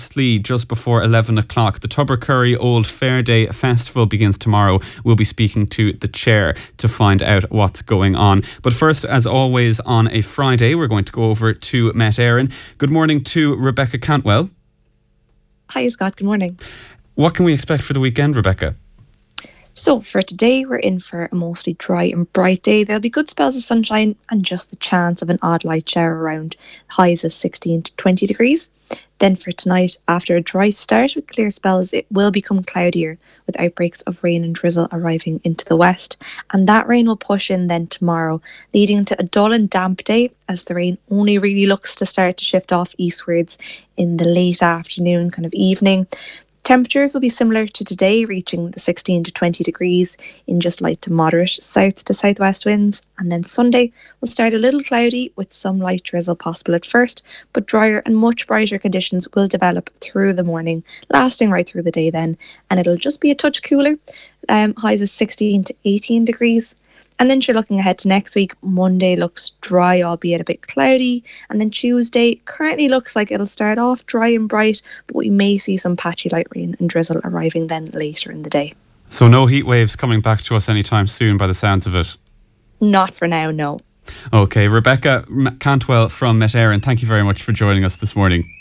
firstly, just before 11 o'clock, the Tubbercurry Old Fair Day Festival begins tomorrow. We'll be speaking to the chair to find out what's going on. But first, as always, on a Friday, we're going to go over to Met Éireann. Good morning to Rebecca Cantwell. Hi, Scott. Good morning. What can we expect for the weekend, Rebecca? So for today, we're in for a mostly dry and bright day. There'll be good spells of sunshine and just the chance of an odd light shower around, highs of 16 to 20 degrees. Then for tonight, after a dry start with clear spells, it will become cloudier with outbreaks of rain and drizzle arriving into the west. And that rain will push in then tomorrow, leading to a dull and damp day as the rain only really looks to start to shift off eastwards in the late afternoon, kind of evening. Temperatures will be similar to today, reaching the 16 to 20 degrees in just light to moderate south to southwest winds. And then Sunday will start a little cloudy with some light drizzle possible at first, but drier and much brighter conditions will develop through the morning, lasting right through the day then. And it'll just be a touch cooler, highs of 16 to 18 degrees. And then you're looking ahead to next week. Monday looks dry, albeit a bit cloudy. And then Tuesday currently looks like it'll start off dry and bright, but we may see some patchy light rain and drizzle arriving then later in the day. So no heat waves coming back to us anytime soon by the sounds of it? Not for now, no. Okay, Rebecca Cantwell from Met Éireann, thank you very much for joining us this morning.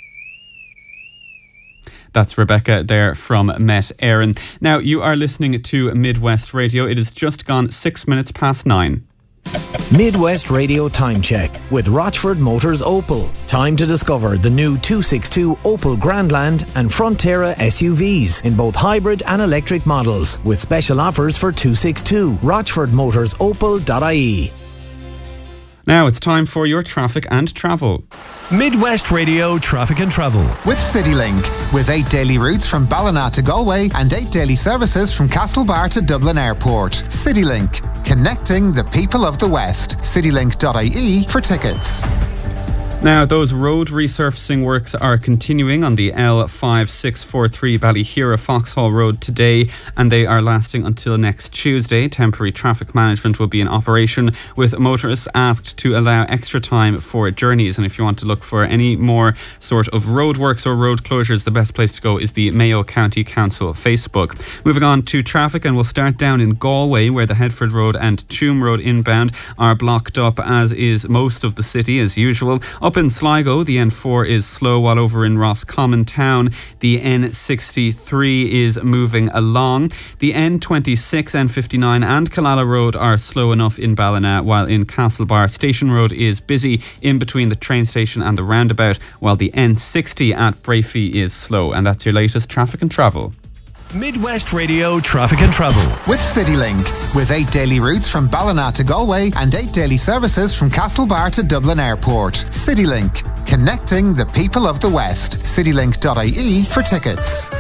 That's Rebecca there from Met Éireann. Now, you are listening to Midwest Radio. It has just gone 6 minutes past 9. Midwest Radio Time Check with Rochford Motors Opel. Time to discover the new 262 Opel Grandland and Frontera SUVs in both hybrid and electric models with special offers for 262. RochfordMotorsOpel.ie. Now it's time for your traffic and travel. Midwest Radio Traffic and Travel. With CityLink. With 8 daily routes from Ballina to Galway and 8 daily services from Castlebar to Dublin Airport. CityLink. Connecting the people of the West. CityLink.ie for tickets. Now, those road resurfacing works are continuing on the L5643 Ballyhera Foxhall Road today, and they are lasting until next Tuesday. Temporary traffic management will be in operation, with motorists asked to allow extra time for journeys. And if you want to look for any more sort of roadworks or road closures, the best place to go is the Mayo County Council Facebook. Moving on to traffic, and we'll start down in Galway, where the Headford Road and Tuam Road inbound are blocked up, as is most of the city as usual. Up in Sligo, the N4 is slow, while over in Roscommon Town, the N63 is moving along. The N26, N59 and Killala Road are slow enough in Ballina, while in Castlebar, Station Road is busy in between the train station and the roundabout, while the N60 at Brayfee is slow. And that's your latest traffic and travel. Midwest Radio Traffic and Travel. With CityLink. With 8 daily routes from Ballina to Galway and 8 daily services from Castlebar to Dublin Airport. CityLink. Connecting the people of the West. CityLink.ie for tickets.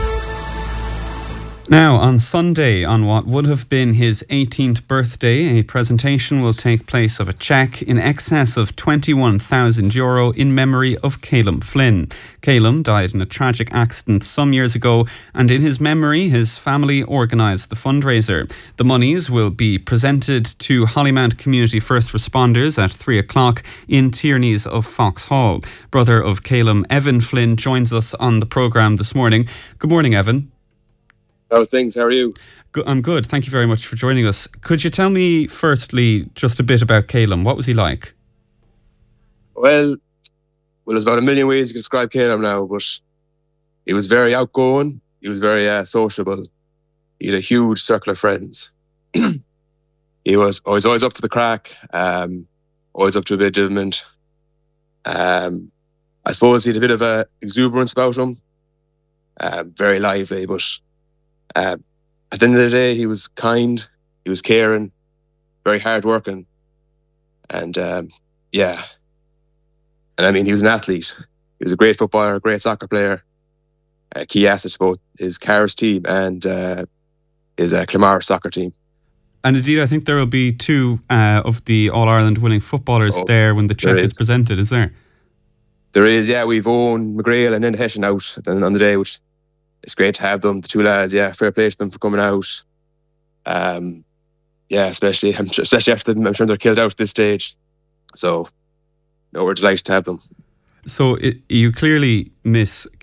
Now, on Sunday, on what would have been his 18th birthday, a presentation will take place of a cheque in excess of €21,000 in memory of Calum Flynn. Calum died in a tragic accident some years ago, and in his memory, his family organised the fundraiser. The monies will be presented to Hollymount Community First Responders at 3 o'clock in Tierney's of Foxhall. Brother of Calum, Evan Flynn, joins us on the programme this morning. Good morning, Evan. How are things? How are you? I'm good. Thank you very much for joining us. Could you tell me, firstly, just a bit about Calum? What was he like? Well, there's about a million ways you can describe Calum now, but he was very outgoing. He was very sociable. He had a huge circle of friends. He was always up for the crack, always up to a bit of achievement. I suppose he had a bit of a exuberance about him. Very lively, but at the end of the day, he was kind, he was caring, very hard-working, and yeah. And I mean, he was an athlete. He was a great footballer, a great soccer player, a key asset to both his Carers team and his Clamar soccer team. And indeed, I think there will be two of the All-Ireland winning footballers there when the cheque is presented, is there? There is, yeah. We've Owen McGrail and then Hession out on the day, which it's great to have them, the two lads. Yeah, fair play to them for coming out. Yeah, especially after them, I'm sure they're killed out at this stage. So, no, we're delighted to have them. So you clearly miss